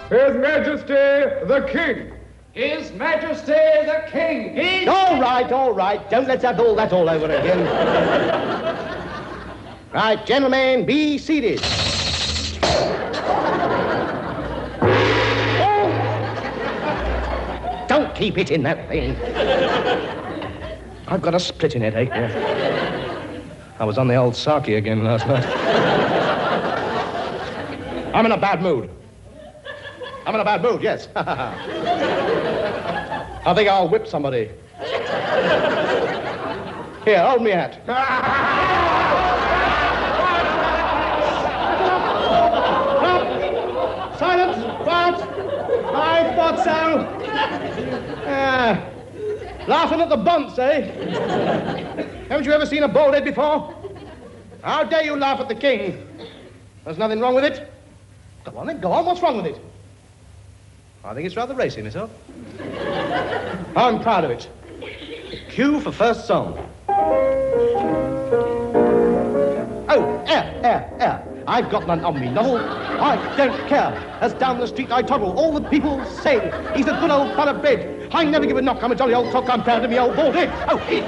His Majesty the King. His Majesty the King. All right. Don't let's have all that all over again. Right, gentlemen, be seated. Oh! Don't keep it in that thing. I've got a splitting headache. I was on the old Saki again last night. I'm in a bad mood. Yes. I think I'll whip somebody. Here, hold me hat. Silence! Quiet! I thought so. Laughing at the bunts, eh? Haven't you ever seen a bald head before? How dare you laugh at the king? There's nothing wrong with it. Go on then, go on. What's wrong with it? I think it's rather racy, myself. I'm proud of it. Cue for first song. Oh, air. I've got none on me, Novel. I don't care. As down the street I toddle, all the people say he's a good old fella bed. I never give a knock. I'm a jolly old cock. I'm proud of me old bald head. Oh,